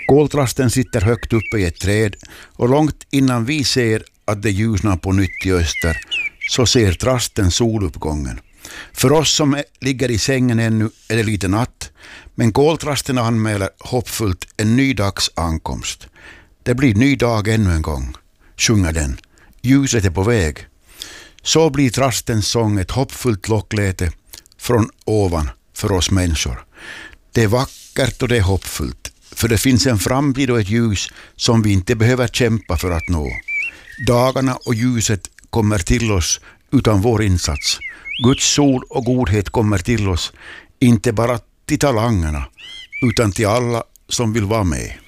Koltrasten sitter högt uppe i ett träd och långt innan vi ser att det ljusnar på nytt i öster så ser trasten soluppgången. För oss som ligger i sängen ännu är det lite natt, men koltrasten anmäler hoppfullt en ny dags ankomst. Det blir ny dag ännu en gång, sjunger den. Ljuset är på väg. Så blir trastens sång ett hoppfullt lockläte från ovan för oss människor. Det är vackert och det är hoppfullt, för det finns en framtid och ett ljus som vi inte behöver kämpa för att nå. Dagarna och ljuset kommer till oss utan vår insats. Guds sol och godhet kommer till oss, inte bara till talangerna, utan till alla som vill vara med.